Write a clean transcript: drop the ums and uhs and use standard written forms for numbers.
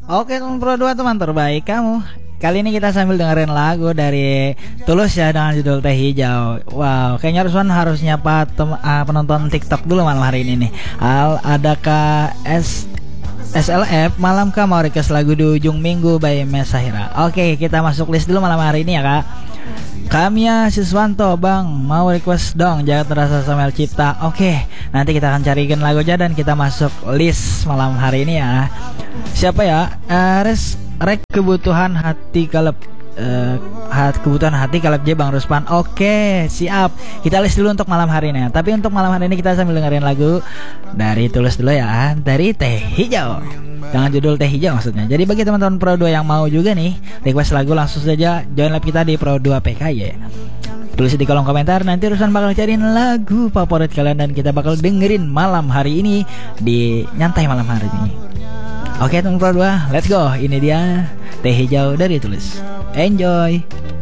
Oke teman Pro 2 teman terbaik kamu. Kali ini kita sambil dengerin lagu dari Tulus ya dengan judul Teh Hijau. Wow, kayaknya Ruswan harus nyapa penonton TikTok dulu malam hari ini nih. Adakah SLF malamkah mau request lagu di ujung minggu by Mesahira. Oke, kita masuk list dulu malam hari ini ya kak. Kamia Siswanto, bang mau request dong Jangan Terasa Samuel Cipta. Oke, nanti kita akan carikan lagu aja dan kita masuk list malam hari ini ya. Siapa ya? Rek kebutuhan hati kaleb kebutuhan hati kaleb J Bang Ruspan. Oke, siap. Kita list dulu untuk malam hari ini ya. Tapi untuk malam hari ini kita sambil dengerin lagu dari Tulus dulu ya, dari Teh Hijau. Dengan judul Teh Hijau maksudnya. Jadi bagi teman-teman Pro 2 yang mau juga nih request lagu, langsung saja join live kita di Pro 2 PKY. Tulis di kolom komentar, nanti Ruslan bakal cariin lagu favorit kalian dan kita bakal dengerin malam hari ini di nyantai malam hari ini. Oke teman Pro 2, let's go. Ini dia Teh Hijau dari Tulus. Enjoy.